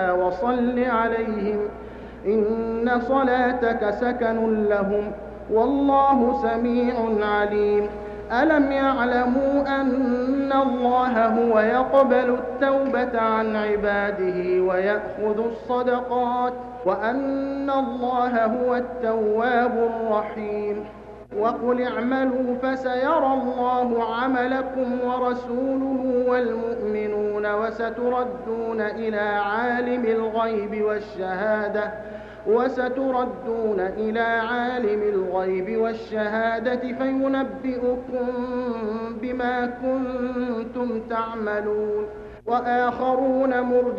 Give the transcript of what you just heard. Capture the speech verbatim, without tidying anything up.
وصل عليهم إن صلاتك سكن لهم والله سميع عليم. ألم يعلموا أن الله هو يقبل التوبة عن عباده ويأخذ الصدقات وأن الله هو التواب الرحيم. وقل اعملوا فسيرى الله عملكم ورسوله والمؤمنون وستردون إلى عالم الغيب والشهادة وستردون إلى عالم الغيب والشهادة فينبئكم بما كنتم تعملون. وآخرون مرجعون